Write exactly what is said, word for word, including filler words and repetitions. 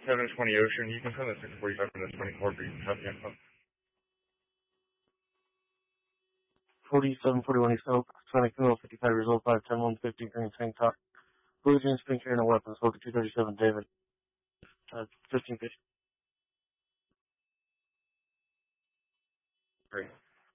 seven twenty Ocean. You can come at six forty-five from the twenty-four, but you can have the info. forty-seven forty-one East Oak, Sonic Mill, fifty-five years old, five ten, one fifty, green tank top. Blue jeans, pink hair, and a weapon. Spoke to two thirty-seven, David. Uh, fifteen fifty. Great.